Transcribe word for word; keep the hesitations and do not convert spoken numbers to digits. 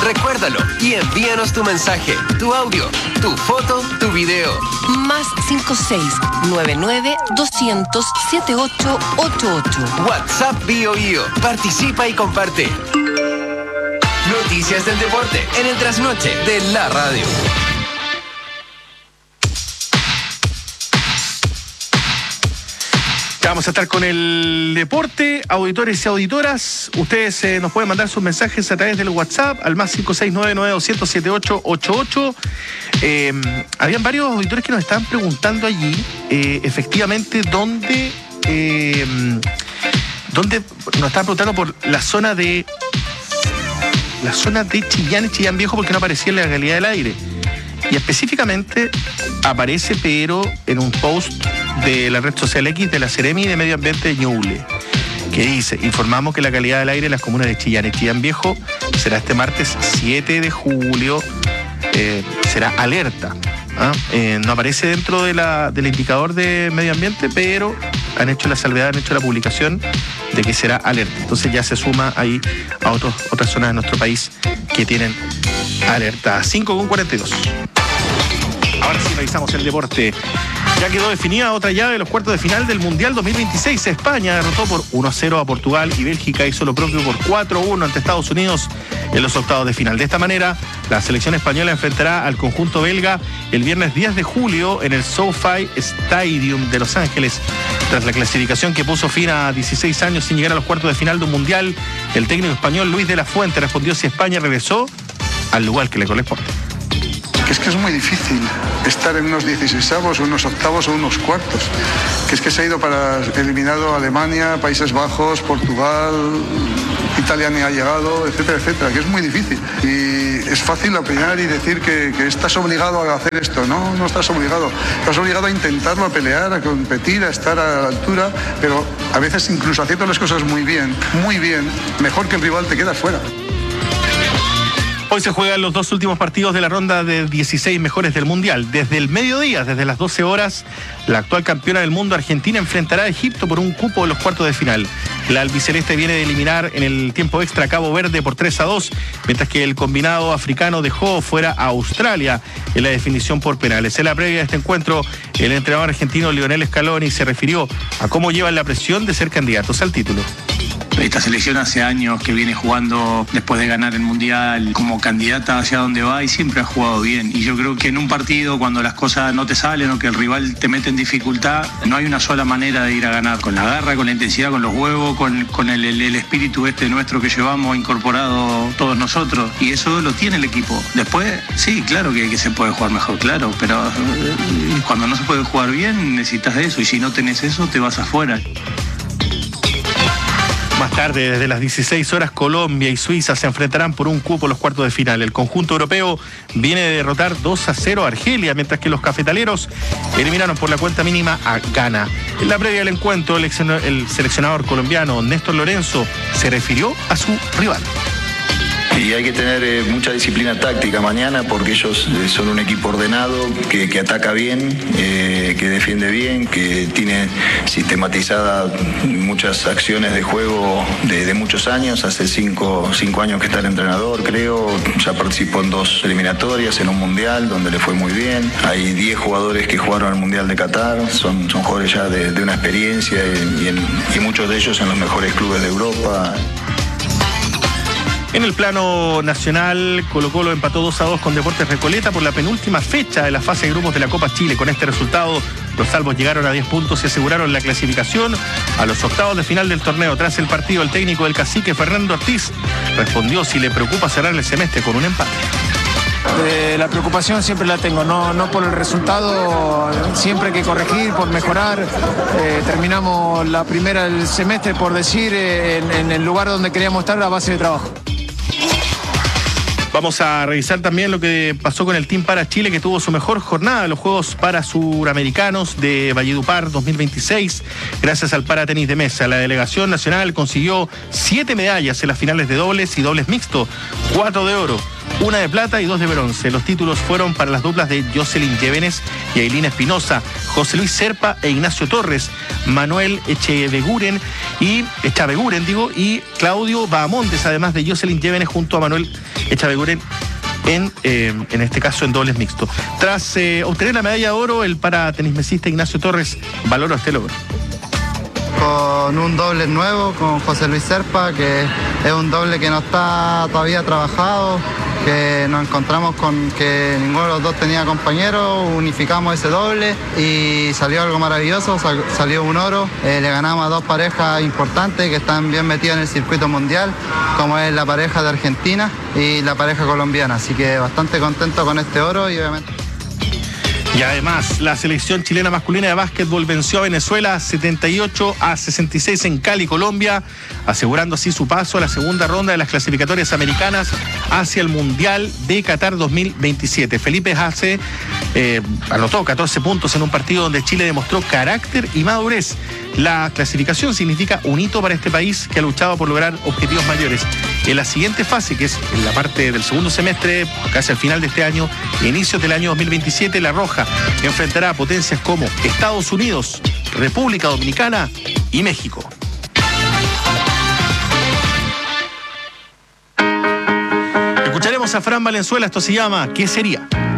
Recuérdalo y envíanos tu mensaje, tu audio, tu foto, tu video. Más cinco seis nueve nueve doscientos setenta y ocho ochenta y ocho. WhatsApp BioBio. Participa y comparte. Noticias del deporte en el trasnoche de la radio. Vamos a estar con el deporte, auditores y auditoras. Ustedes eh, nos pueden mandar sus mensajes a través del WhatsApp al más cinco seis nueve nueve doscientos setenta y ocho ochenta y ocho. Eh, habían varios auditores que nos estaban preguntando allí, eh, efectivamente, dónde, eh, dónde nos estaban preguntando por la zona de la zona de Chillán y Chillán Viejo, porque no aparecía en la calidad del aire. Y específicamente aparece, pero en un post de la red social X de la Seremi de Medio Ambiente de Ñuble, que dice: informamos que la calidad del aire en las comunas de Chillán y Chillán Viejo será este martes siete de julio, eh, será alerta. ¿Ah? Eh, no aparece dentro de la, del indicador de medio ambiente, pero han hecho la salvedad, han hecho la publicación de que será alerta. Entonces ya se suma ahí a otros, otras zonas de nuestro país que tienen alerta. cinco con cuarenta y dos. Ahora sí revisamos el deporte. Ya quedó definida otra llave de los cuartos de final del Mundial dos mil veintiséis. España derrotó por uno a cero a Portugal y Bélgica hizo lo propio por cuatro a uno ante Estados Unidos en los octavos de final. De esta manera, la selección española enfrentará al conjunto belga el viernes diez de julio en el SoFi Stadium de Los Ángeles. Tras la clasificación que puso fin a dieciséis años sin llegar a los cuartos de final de un Mundial, el técnico español Luis de la Fuente respondió si España regresó al lugar que le corresponde. Es que es muy difícil estar en unos dieciseisavos, unos octavos o unos cuartos. Que es que se ha ido para eliminado Alemania, Países Bajos, Portugal, Italia ni ha llegado, etcétera, etcétera. Que es muy difícil. Y es fácil opinar y decir que, que estás obligado a hacer esto. No, no estás obligado. Estás obligado a intentarlo, a pelear, a competir, a estar a la altura. Pero a veces incluso haciendo las cosas muy bien, muy bien, mejor que el rival te quedas fuera. Hoy se juegan los dos últimos partidos de la ronda de dieciséis mejores del Mundial. Desde el mediodía, desde las doce horas, la actual campeona del mundo, Argentina, enfrentará a Egipto por un cupo en los cuartos de final. La albiceleste viene de eliminar en el tiempo extra a Cabo Verde por tres a dos, mientras que el combinado africano dejó fuera a Australia en la definición por penales. En la previa de este encuentro, el entrenador argentino Lionel Scaloni se refirió a cómo llevan la presión de ser candidatos al título. Esta selección hace años que viene jugando después de ganar el Mundial como candidata hacia donde va y siempre ha jugado bien. Y yo creo que en un partido, cuando las cosas no te salen o que el rival te mete en dificultad, no hay una sola manera de ir a ganar. Con la garra, con la intensidad, con los huevos, con, con el, el, el espíritu este nuestro que llevamos incorporado todos nosotros. Y eso lo tiene el equipo. Después, sí, claro que, que se puede jugar mejor, claro. Pero eh, cuando no se puede jugar bien, necesitas de eso. Y si no tenés eso, te vas afuera. Más tarde, desde las dieciséis horas, Colombia y Suiza se enfrentarán por un cupo en los cuartos de final. El conjunto europeo viene de derrotar dos a cero a Argelia, mientras que los cafetaleros eliminaron por la cuenta mínima a Ghana. En la previa del encuentro, el seleccionador colombiano Néstor Lorenzo se refirió a su rival. Y hay que tener eh, mucha disciplina táctica mañana, porque ellos eh, son un equipo ordenado, que, que ataca bien, eh, que defiende bien, que tiene sistematizadas muchas acciones de juego de, de muchos años. Hace cinco, cinco años que está el entrenador, creo. Ya participó en dos eliminatorias, en un mundial donde le fue muy bien. Hay diez jugadores que jugaron al Mundial de Qatar, son, son jugadores ya de, de una experiencia y, y, en, y muchos de ellos en los mejores clubes de Europa. En el plano nacional, Colo-Colo empató dos a dos con Deportes Recoleta por la penúltima fecha de la fase de grupos de la Copa Chile. Con este resultado, los salvos llegaron a diez puntos y aseguraron la clasificación a los octavos de final del torneo. Tras el partido, el técnico del Cacique, Fernando Ortiz, respondió si le preocupa cerrar el semestre con un empate. Eh, la preocupación siempre la tengo, no, no por el resultado, siempre hay que corregir, por mejorar. Eh, terminamos la primera del semestre, por decir, eh, en, en el lugar donde queríamos estar a base de trabajo. Vamos a revisar también lo que pasó con el Team Para Chile, que tuvo su mejor jornada en los Juegos Para Suramericanos de Valledupar dos mil veintiséis. Gracias al para tenis de mesa, la delegación nacional consiguió siete medallas en las finales de dobles y dobles mixto, cuatro de oro, una de plata y dos de bronce. Los títulos fueron para las duplas de Jocelyn Llévenes y Ailina Espinosa, José Luis Serpa e Ignacio Torres, Manuel Echeveguren y Echaveguren, digo, y Claudio Bahamontes, además de Jocelyn Llévenes junto a Manuel Echaveguren en, eh, en este caso en dobles mixto. Tras eh, obtener la medalla de oro, el paratenismesista Ignacio Torres valoró este logro. Con un doble nuevo, con José Luis Serpa, que es un doble que no está todavía trabajado, que nos encontramos con que ninguno de los dos tenía compañeros, unificamos ese doble y salió algo maravilloso, sal, salió un oro, eh, le ganamos a dos parejas importantes que están bien metidas en el circuito mundial, como es la pareja de Argentina y la pareja colombiana, así que bastante contento con este oro y obviamente... Y además, la selección chilena masculina de básquetbol venció a Venezuela setenta y ocho a sesenta y seis en Cali, Colombia, asegurando así su paso a la segunda ronda de las clasificatorias americanas hacia el Mundial de Qatar dos mil veintisiete. Felipe Hace eh, anotó catorce puntos en un partido donde Chile demostró carácter y madurez. La clasificación significa un hito para este país que ha luchado por lograr objetivos mayores. En la siguiente fase, que es en la parte del segundo semestre, casi al final de este año, inicios del año dos mil veintisiete, La Roja enfrentará a potencias como Estados Unidos, República Dominicana y México. Escucharemos a Fran Valenzuela, esto se llama ¿Qué sería?